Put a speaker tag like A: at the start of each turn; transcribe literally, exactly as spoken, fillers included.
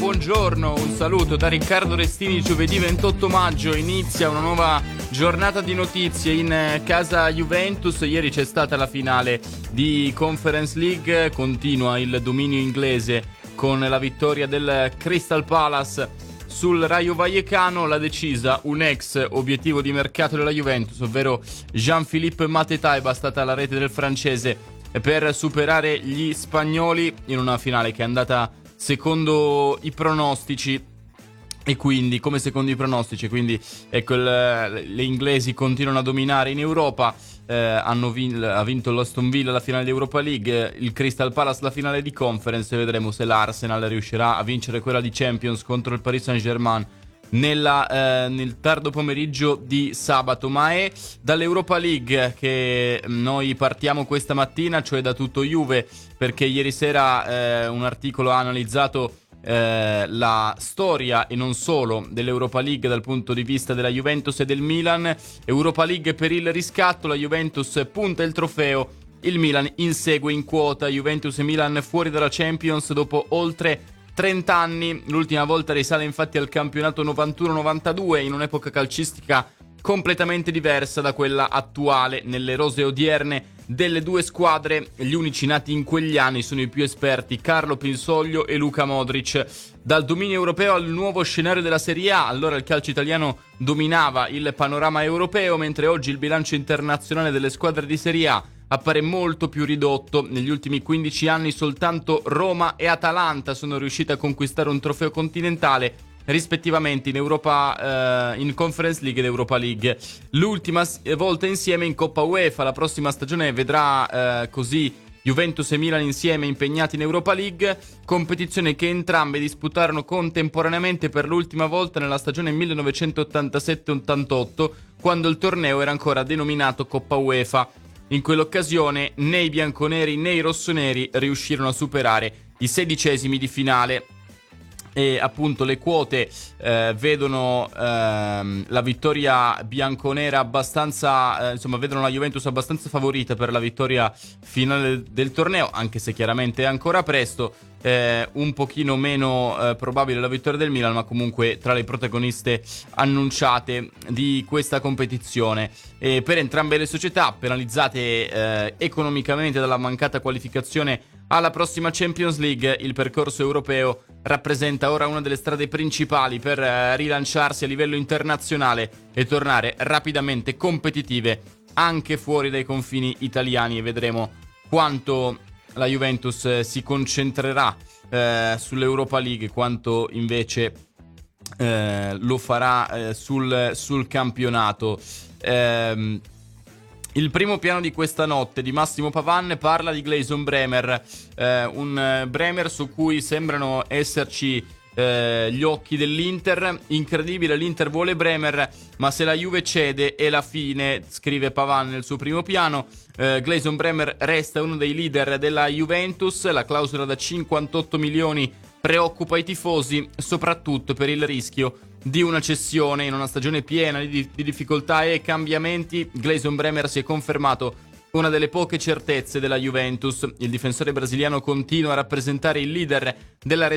A: buongiorno, un saluto da Riccardo Restini. Giovedì ventotto maggio inizia una nuova giornata di notizie in casa Juventus. Ieri c'è stata la finale di Conference League, continua il dominio inglese con la vittoria del Crystal Palace sul Rayo Vallecano. L'ha decisa un ex obiettivo di mercato della Juventus, ovvero Jean-Philippe Mateta, è bastata la rete del francese per superare gli spagnoli in una finale che è andata secondo i pronostici, e quindi come secondo i pronostici, quindi ecco il, le inglesi continuano a dominare in Europa. Eh, hanno vin- ha vinto l'Aston Villa la finale di Europa League, il Crystal Palace la finale di Conference, e vedremo se l'Arsenal riuscirà a vincere quella di Champions contro il Paris Saint-Germain nella, eh, nel tardo pomeriggio di sabato. Ma è dall'Europa League che noi partiamo questa mattina, cioè da tutto Juve, perché ieri sera eh, un articolo ha analizzato eh, la storia e non solo dell'Europa League dal punto di vista della Juventus e del Milan. Europa League per il riscatto, la Juventus punta il trofeo, il Milan insegue in quota. Juventus e Milan fuori dalla Champions dopo oltre trenta anni, l'ultima volta risale infatti al campionato novantuno novantadue, in un'epoca calcistica completamente diversa da quella attuale. Nelle rose odierne delle due squadre, gli unici nati in quegli anni sono i più esperti, Carlo Pinsoglio e Luka Modric. Dal dominio europeo al nuovo scenario della Serie A, allora il calcio italiano dominava il panorama europeo, mentre oggi il bilancio internazionale delle squadre di Serie A appare molto più ridotto. Negli ultimi quindici anni soltanto Roma e Atalanta sono riuscite a conquistare un trofeo continentale, rispettivamente in Europa, eh, in Conference League ed Europa League. L'ultima volta insieme in Coppa UEFA. La prossima stagione vedrà eh, così Juventus e Milan insieme impegnati in Europa League, competizione che entrambe disputarono contemporaneamente per l'ultima volta nella stagione millenovecentottantasette ottantotto, quando il torneo era ancora denominato Coppa UEFA. In quell'occasione né i bianconeri né i rossoneri riuscirono a superare i sedicesimi di finale. E appunto le quote eh, vedono ehm, la vittoria bianconera abbastanza, eh, insomma vedono la Juventus abbastanza favorita per la vittoria finale del torneo, anche se chiaramente è ancora presto. Eh, un pochino meno eh, probabile la vittoria del Milan, ma comunque tra le protagoniste annunciate di questa competizione. E per entrambe le società, penalizzate eh, economicamente dalla mancata qualificazione alla prossima Champions League, il percorso europeo rappresenta ora una delle strade principali per eh, rilanciarsi a livello internazionale e tornare rapidamente competitive anche fuori dai confini italiani. E vedremo quanto la Juventus eh, si concentrerà eh, sull'Europa League, quanto invece eh, lo farà eh, sul, sul campionato. Ehm... Il primo piano di questa notte di Massimo Pavan parla di Gleison Bremer, eh, un eh, Bremer su cui sembrano esserci eh, gli occhi dell'Inter. Incredibile, l'Inter vuole Bremer, ma se la Juve cede è la fine, scrive Pavan nel suo primo piano. eh, Gleison Bremer resta uno dei leader della Juventus, la clausola da cinquantotto milioni preoccupa i tifosi, soprattutto per il rischio di una cessione. In una stagione piena di, di difficoltà e cambiamenti, Gleison Bremer si è confermato una delle poche certezze della Juventus. Il difensore brasiliano continua a rappresentare il leader della